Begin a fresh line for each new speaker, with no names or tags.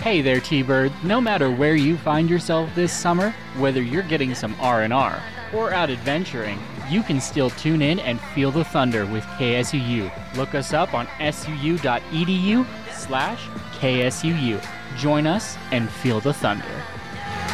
Hey there, T-Bird. No matter where you find yourself this summer, whether you're getting some R&R or out adventuring, you can still tune in and feel the thunder with KSUU. Look us up on suu.edu/KSUU. Join us and feel the thunder.